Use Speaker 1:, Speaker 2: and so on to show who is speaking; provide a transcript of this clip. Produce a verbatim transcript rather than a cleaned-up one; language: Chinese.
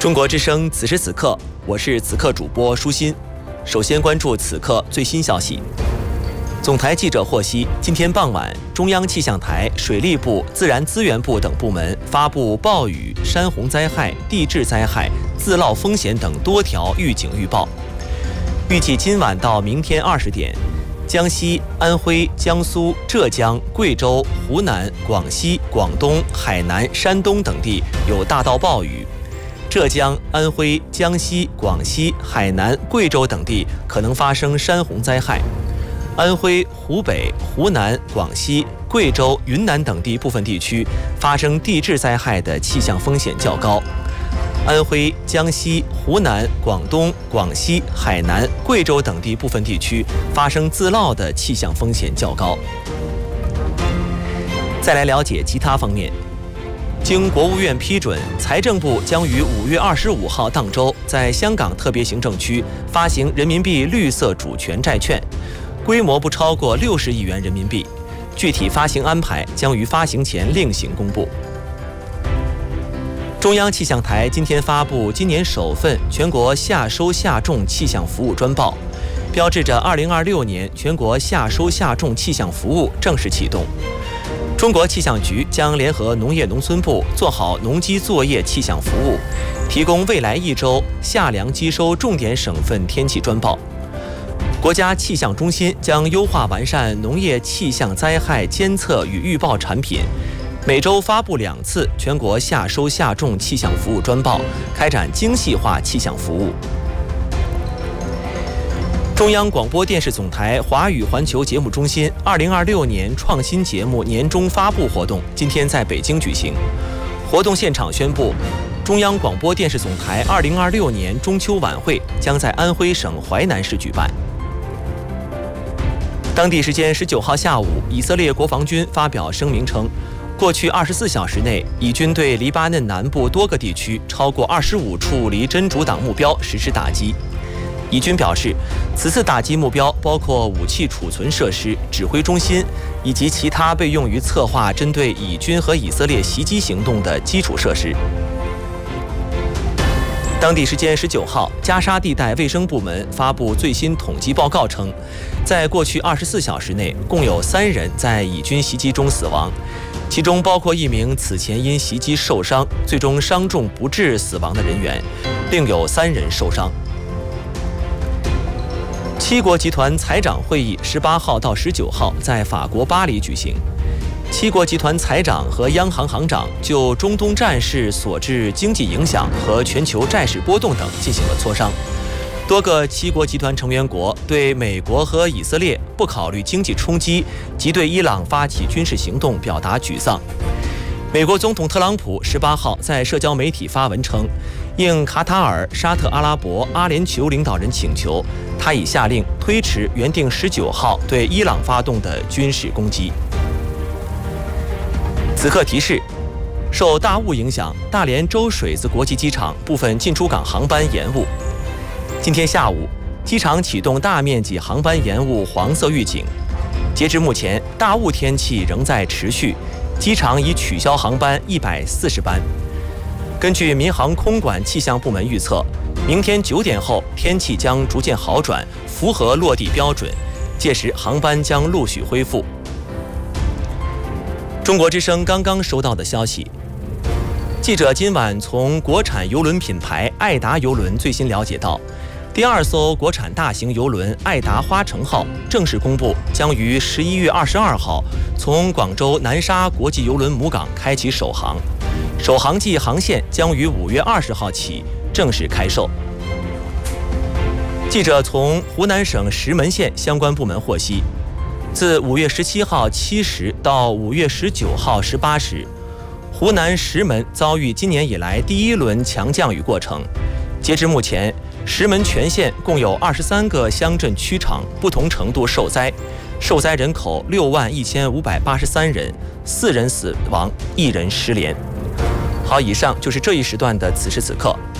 Speaker 1: 中国之声，此时此刻，我是此刻主播舒心。首先关注此刻最新消息。总台记者获悉，今天傍晚，中央气象台、水利部、自然资源部等部门发布暴雨、山洪灾害、地质灾害、自涝风险等多条预警预报。预计今晚到明天二十点，江西、安徽、江苏、浙江、贵州、湖南、广西、广东、海南、山东等地有大到暴雨。浙江、安徽、江西、广西、海南、贵州等地可能发生山洪灾害；安徽、湖北、湖南、广西、贵州、云南等地部分地区发生地质灾害的气象风险较高；安徽、江西、湖南、广东、广西、海南、贵州等地部分地区发生自涝的气象风险较高。再来了解其他方面。经国务院批准，财政部将于五月二十五号当周在香港特别行政区发行人民币绿色主权债券，规模不超过六十亿元人民币。具体发行安排将于发行前另行公布。中央气象台今天发布今年首份全国夏收夏种气象服务专报，标志着二零二六年全国夏收夏种气象服务正式启动。中国气象局将联合农业农村部做好农机作业气象服务，提供未来一周夏粮机收重点省份天气专报。国家气象中心将优化完善农业气象灾害监测与预报产品，每周发布两次全国夏收夏种气象服务专报，开展精细化气象服务。中央广播电视总台华语环球节目中心二零二六年创新节目年终发布活动今天在北京举行。活动现场宣布，中央广播电视总台二零二六年中秋晚会将在安徽省淮南市举办。当地时间十九号下午，以色列国防军发表声明称，过去二十四小时内，以军对黎巴嫩南部多个地区超过二十五处离真主党目标实施打击。以军表示，此次打击目标包括武器储存设施、指挥中心以及其他被用于策划针对以军和以色列袭击行动的基础设施。当地时间十九号，加沙地带卫生部门发布最新统计报告称，在过去二十四小时内，共有三人在以军袭击中死亡，其中包括一名此前因袭击受伤，最终伤重不治死亡的人员，另有三人受伤。七国集团财长会议十八号到十九号在法国巴黎举行，七国集团财长和央行行长就中东战事所致经济影响和全球债市波动等进行了磋商。多个七国集团成员国对美国和以色列不考虑经济冲击及对伊朗发起军事行动表达沮丧。美国总统特朗普十八号在社交媒体发文称，应卡塔尔、沙特阿拉伯、阿联酋领导人请求，他已下令推迟原定十九号对伊朗发动的军事攻击。此刻提示：受大雾影响，大连周水子国际机场部分进出港航班延误。今天下午，机场启动大面积航班延误黄色预警。截至目前，大雾天气仍在持续，机场已取消航班一百四十班。根据民航空管气象部门预测，明天九点后天气将逐渐好转，符合落地标准，届时航班将陆续恢复。中国之声刚刚收到的消息，记者今晚从国产邮轮品牌爱达邮轮最新了解到，第二艘国产大型邮轮爱达花城号正式公布，将于十一月二十二号从广州南沙国际邮轮母港开启首航，首航季航线将于五月二十号起正式开售。记者从湖南省石门县相关部门获悉，自五月十七号七时到五月十九号十八时，湖南石门遭遇今年以来第一轮强降雨过程。截至目前，石门全县共有二十三个乡镇区场不同程度受灾，受灾人口六万一千五百八十三人，四人死亡，一人失联。好，以上就是这一时段的此时此刻。